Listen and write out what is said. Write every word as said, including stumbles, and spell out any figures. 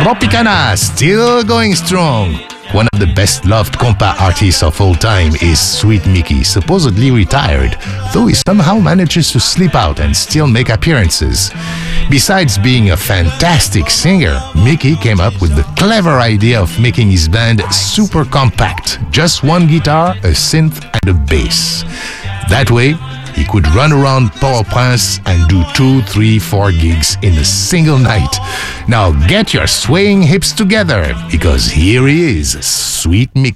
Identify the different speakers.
Speaker 1: Tropicana, still going strong. One of the best loved compa artists of all time is Sweet Mickey, supposedly retired, though he somehow manages to slip out and still make appearances. Besides being a fantastic singer, Mickey came up with the clever idea of making his band super compact, just one guitar, a synth and a bass. That way, he could run around Port-au-Prince and do two, three, four gigs in a single night. Now get your swaying hips together, because here he is, Sweet Mickey.